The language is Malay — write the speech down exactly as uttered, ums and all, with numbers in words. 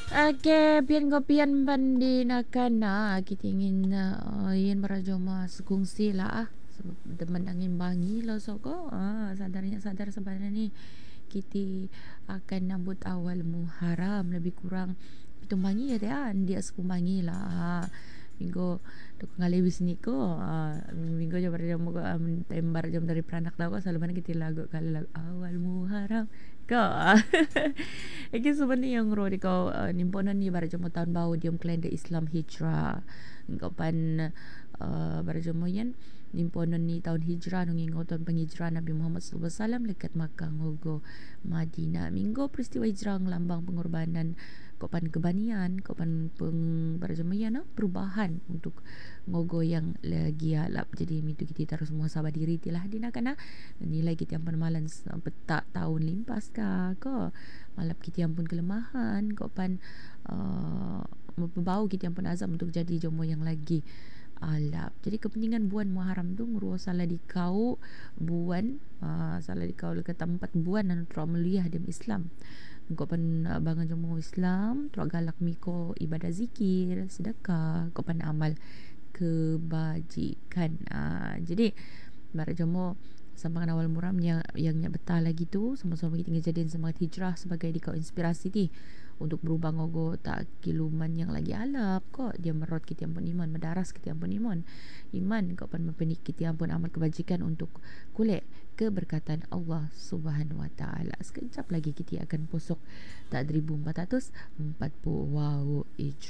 Okey, pian ko pian pandi nakan na kita ingin uh, yen barajoma sekongsi lah ah. Sebab demen angin bangi lah so ko. Ah, sadarnya sadar sebenarnya ni kita akan nambut awal Muharram lebih kurang pitung bangi ya dia dia sepuluh bangi lah. Ah, minggu duk ngalibis ni ko. Ah, minggu je barajoma ko um, tembar jam dari peranak dah ko selalu mana kita lagu kali lagu awal Muharram ko. Iki sebenarnya yang ro di kau uh, nimponan ni barajamo tahun bau diom kalender Islam Hijrah. Engkau pan uh, barajamo yan nimponan ni tahun Hijrah nung ingau tahun penghijrah Nabi Muhammad sallallahu alaihi wasallam lekat Makkah ngogo Madinah. Minggu peristiwa hijrah lambang pengorbanan kopan kebanian, kopan peng barajamo yan no? Perubahan untuk ngogo yang lagi alap. Jadi mitu kita terus muhasabah diri tilah dinakana nilai kita yang penemalan petak tahun limpas ka ko malap kita yang pun kelemahan kau pan uh, berbau kita yang pun azam untuk jadi jomo yang lagi alap. Jadi kepentingan buan Muharram tu ngurus salah di kau buan uh, salah di kau ke tempat buan dan terus meliah di Islam. Kau pan uh, bangun jomo Islam terus galak miko ibadah zikir sedekah kau pan amal kebajikan. Uh, jadi bara jomo sampai awal muram yang yang betah lagi tu sama-sama kita ngejadiin semangat hijrah sebagai dikau inspirasi ti untuk berubah ngogo tak kiluman yang lagi alap kok dia merot kita ampun iman mendaras kita ampun iman iman kau pan mempenik kita ampun amal kebajikan untuk kulit keberkatan Allah Subhanahu Wa Taala. Sekejap lagi kita akan posok tak seribu empat ratus empat puluh wow